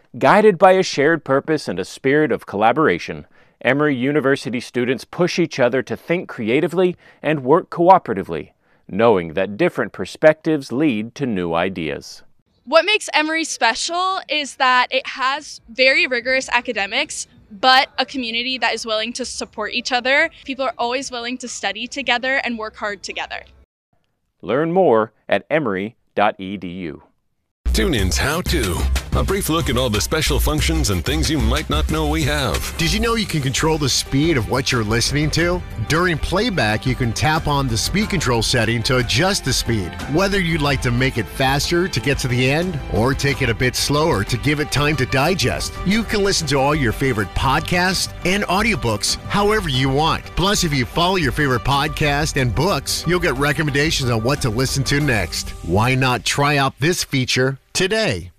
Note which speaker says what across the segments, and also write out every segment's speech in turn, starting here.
Speaker 1: Guided by a shared purpose and a spirit of collaboration, Emory University students push each other to think creatively and work cooperatively, knowing that different perspectives lead to new ideas.
Speaker 2: What makes Emory special is that it has very rigorous academics, but a community that is willing to support each other. People are always willing to study together and work hard together.
Speaker 1: Learn more at emory.edu.
Speaker 3: TuneIn's How To. A brief look at all the special functions and things you might not know we have.
Speaker 4: Did you know you can control the speed of what you're listening to? During playback, you can tap on the speed control setting to adjust the speed. Whether you'd like to make it faster to get to the end or take it a bit slower to give it time to digest, you can listen to all your favorite podcasts and audiobooks however you want. Plus, if you follow your favorite podcast and books, you'll get recommendations on what to listen to next. Why not try out this feature today?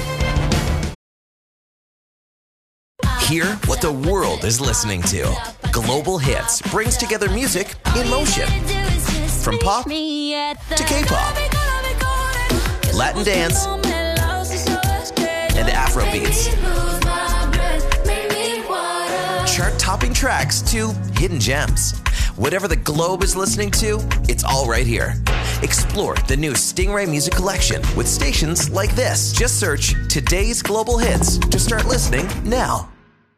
Speaker 5: Hear what the world is listening to. Global Hits brings together music in motion. From pop to K-pop, Latin dance, and Afro beats. Chart-topping tracks to hidden gems. Whatever the globe is listening to, it's all right here. Explore the new Stingray Music Collection with stations like this. Just search Today's Global Hits to start listening now.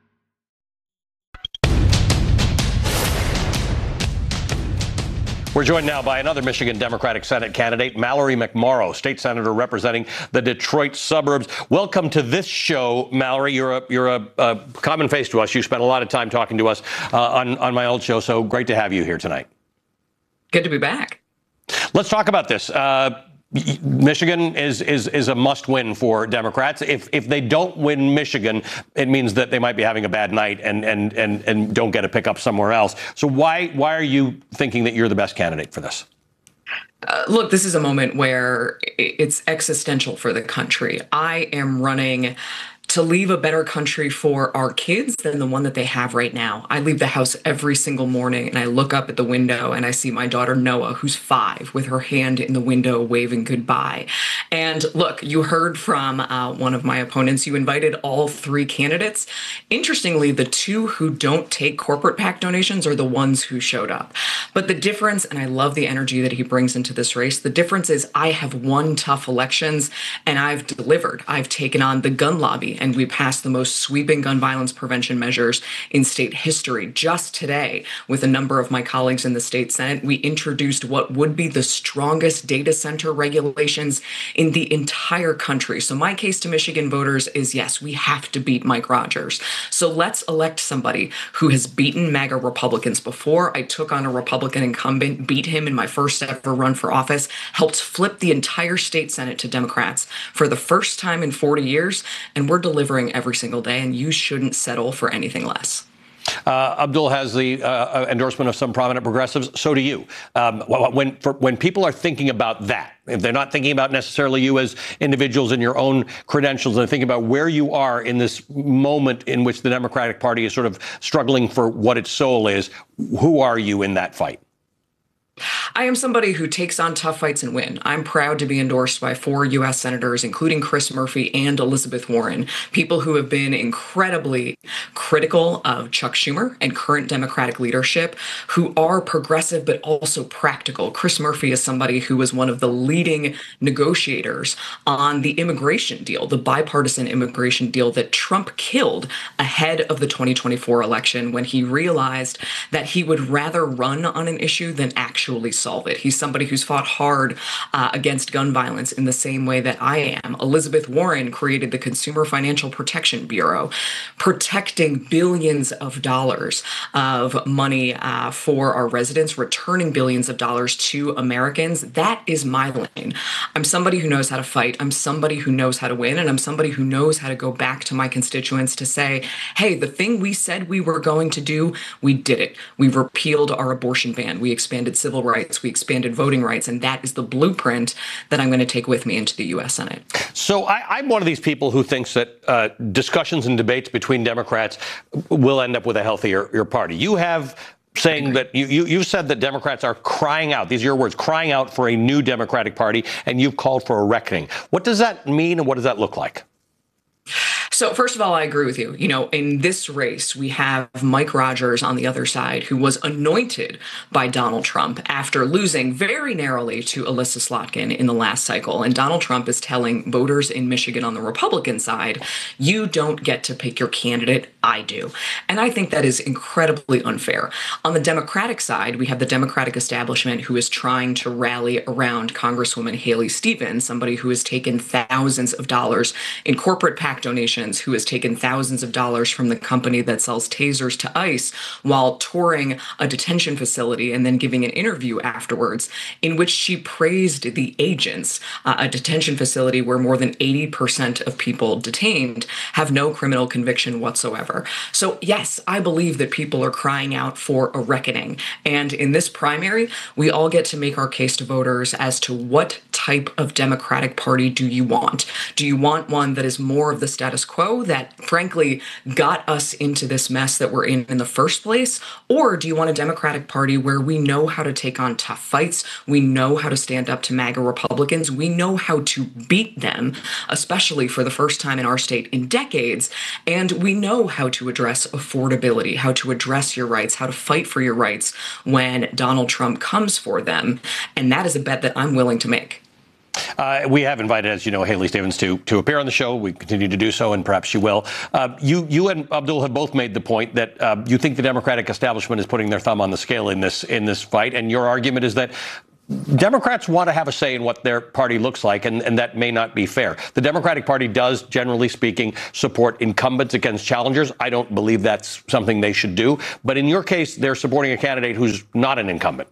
Speaker 6: We're joined now by another Michigan Democratic Senate candidate, Mallory McMorrow, state senator representing the Detroit suburbs. Welcome to this show, Mallory. You're a common face to us. You spent a lot of time talking to us on my old show, so great to have you here tonight.
Speaker 7: Good to be back.
Speaker 6: Let's talk about this. Michigan is a must-win for Democrats. If they don't win Michigan, it means that they might be having a bad night and don't get a pickup somewhere else. So why are you thinking that you're the best candidate for this?
Speaker 7: Look, this is a moment where it's existential for the country. I am running to leave a better country for our kids than the one that they have right now. I leave the house every single morning and I look up at the window and I see my daughter Noah, who's 5, with her hand in the window waving goodbye. And look, you heard from one of my opponents. You invited all 3 candidates. Interestingly, the 2 who don't take corporate PAC donations are the ones who showed up. But the difference, and I love the energy that he brings into this race, the difference is I have won tough elections and I've delivered. I've taken on the gun lobby, and we passed the most sweeping gun violence prevention measures in state history. Just today, with a number of my colleagues in the state Senate, we introduced what would be the strongest data center regulations in the entire country. So my case to Michigan voters is, yes, we have to beat Mike Rogers. So let's elect somebody who has beaten MAGA Republicans before. I took on a Republican incumbent, beat him in my first ever run for office, helped flip the entire state Senate to Democrats for the first time in 40 years, and we're delivering every single day, and you shouldn't settle for anything less.
Speaker 6: Abdul has the endorsement of some prominent progressives. So do you. When people are thinking about that, if they're not thinking about necessarily you as individuals and your own credentials, and thinking about where you are in this moment in which the Democratic Party is sort of struggling for what its soul is, who are you in that fight?
Speaker 7: I am somebody who takes on tough fights and win. I'm proud to be endorsed by 4 U.S. senators, including Chris Murphy and Elizabeth Warren, people who have been incredibly critical of Chuck Schumer and current Democratic leadership, who are progressive but also practical. Chris Murphy is somebody who was one of the leading negotiators on the immigration deal, the bipartisan immigration deal that Trump killed ahead of the 2024 election when he realized that he would rather run on an issue than actually solve it. He's somebody who's fought hard against gun violence in the same way that I am. Elizabeth Warren created the Consumer Financial Protection Bureau, protecting billions of dollars of money for our residents, returning billions of dollars to Americans. That is my lane. I'm somebody who knows how to fight. I'm somebody who knows how to win. And I'm somebody who knows how to go back to my constituents to say, hey, the thing we said we were going to do, we did it. We repealed our abortion ban. We expanded civil rights. We expanded voting rights. And that is the blueprint that I'm going to take with me into the U.S. Senate.
Speaker 6: So I'm one of these people who thinks that discussions and debates between Democrats will end up with a healthier party. You have saying that you've said that Democrats are crying out, these are your words, crying out for a new Democratic Party, and you've called for a reckoning. What does that mean and what does that look like?
Speaker 7: So first of all, I agree with you. In this race, we have Mike Rogers on the other side, who was anointed by Donald Trump after losing very narrowly to Alyssa Slotkin in the last cycle. And Donald Trump is telling voters in Michigan on the Republican side, you don't get to pick your candidate, I do. And I think that is incredibly unfair. On the Democratic side, we have the Democratic establishment who is trying to rally around Congresswoman Haley Stevens, somebody who has taken thousands of dollars in corporate PAC donations, who has taken thousands of dollars from the company that sells tasers to ICE while touring a detention facility and then giving an interview afterwards in which she praised the agents, a detention facility where more than 80% of people detained have no criminal conviction whatsoever. So yes, I believe that people are crying out for a reckoning. And in this primary, we all get to make our case to voters as to what type of Democratic Party do you want? Do you want one that is more of the status quo that frankly got us into this mess that we're in the first place? Or do you want a Democratic Party where we know how to take on tough fights? We know how to stand up to MAGA Republicans. We know how to beat them, especially for the first time in our state in decades. And we know how to address affordability, how to address your rights, how to fight for your rights when Donald Trump comes for them. And that is a bet that I'm willing to make.
Speaker 6: We have invited, as you know, Haley Stevens to appear on the show. We continue to do so, and perhaps she will. You and Abdul have both made the point that you think the Democratic establishment is putting their thumb on the scale in this fight, and your argument is that Democrats want to have a say in what their party looks like, and that may not be fair. The Democratic Party does, generally speaking, support incumbents against challengers. I don't believe that's something they should do. But in your case, they're supporting a candidate who's not an incumbent.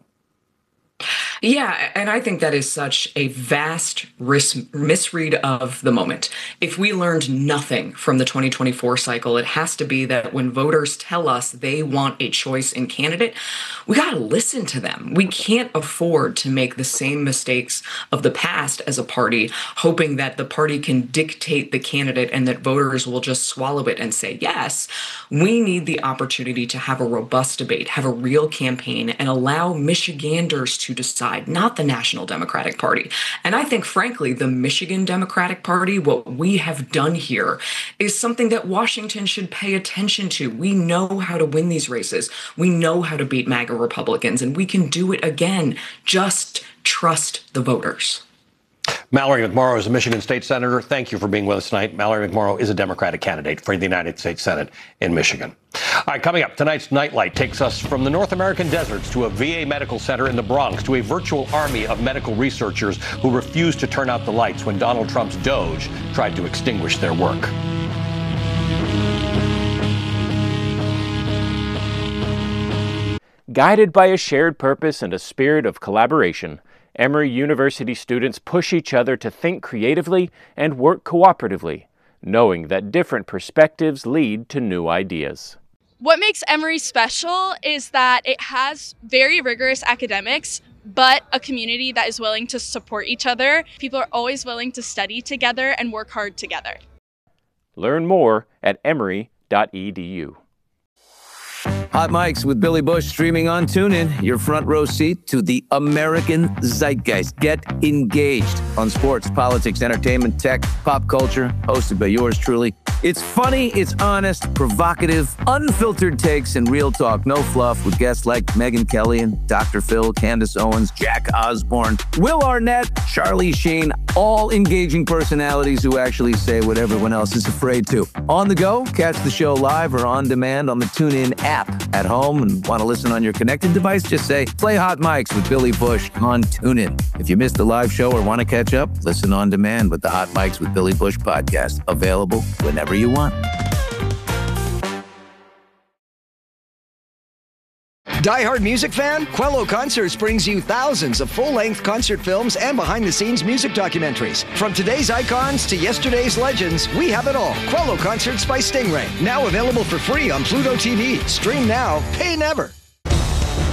Speaker 7: Yeah, and I think that is such a vast misread of the moment. If we learned nothing from the 2024 cycle, it has to be that when voters tell us they want a choice in candidate, we got to listen to them. We can't afford to make the same mistakes of the past as a party, hoping that the party can dictate the candidate and that voters will just swallow it and say yes. We need the opportunity to have a robust debate, have a real campaign, and allow Michiganders to decide, not the National Democratic Party. And I think, frankly, the Michigan Democratic Party, what we have done here is something that Washington should pay attention to. We know how to win these races. We know how to beat MAGA Republicans, and we can do it again. Just trust the voters.
Speaker 6: Mallory McMorrow is a Michigan state senator. Thank you for being with us tonight. Mallory McMorrow is a Democratic candidate for the United States Senate in Michigan. All right, coming up, tonight's Nightlight takes us from the North American deserts to a VA medical center in the Bronx to a virtual army of medical researchers who refused to turn out the lights when Donald Trump's Doge tried to extinguish their work.
Speaker 1: Guided by a shared purpose and a spirit of collaboration, Emory University students push each other to think creatively and work cooperatively, knowing that different perspectives lead to new ideas.
Speaker 2: What makes Emory special is that it has very rigorous academics, but a community that is willing to support each other. People are always willing to study together and work hard together.
Speaker 1: Learn more at emory.edu.
Speaker 8: Hot Mics with Billy Bush streaming on TuneIn, your front row seat to the American zeitgeist. Get engaged on sports, politics, entertainment, tech, pop culture, hosted by yours truly. It's funny, it's honest, provocative, unfiltered takes, and real talk. No fluff with guests like Megyn Kelly and Dr. Phil, Candace Owens, Jack Osborne, Will Arnett, Charlie Sheen, all engaging personalities who actually say what everyone else is afraid to. On the go, catch the show live or on demand on the TuneIn app. At home and want to listen on your connected device, just say, play Hot Mics with Billy Bush on TuneIn. If you missed the live show or want to catch up, listen on demand with the Hot Mics with Billy Bush podcast. Available whenever you want.
Speaker 9: Die-hard music fan? Quello Concerts brings you thousands of full-length concert films and behind-the-scenes music documentaries. From today's icons to yesterday's legends, we have it all. Quello Concerts by Stingray. Now available for free on Pluto TV. Stream now, pay never.